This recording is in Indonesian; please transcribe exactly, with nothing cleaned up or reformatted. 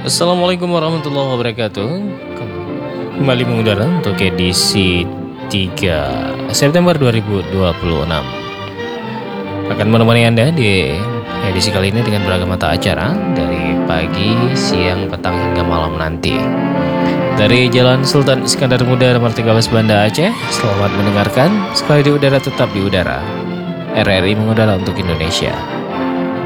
Assalamualaikum warahmatullahi wabarakatuh. Kembali mengudara untuk edisi tiga September dua ribu dua puluh enam. Akan menemani Anda di edisi kali ini dengan beragam mata acara dari pagi, siang, petang hingga malam nanti. Dari Jalan Sultan Iskandar Muda nomor tiga belas Banda Aceh. Selamat mendengarkan. Sekali di udara tetap di udara. R R I mengudara untuk Indonesia.